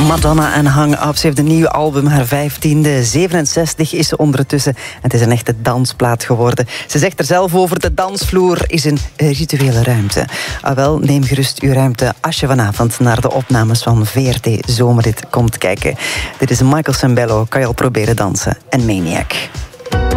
Madonna en Hang Up. Ze heeft een nieuw album, haar 15e. 67 is ze ondertussen. En het is een echte dansplaat geworden. Ze zegt er zelf over, de dansvloer is een rituele ruimte. Wel, neem gerust uw ruimte als je vanavond naar de opnames van VRT Zomerrit komt kijken. Dit is Michael Sembello, kan je al proberen dansen. En Maniac.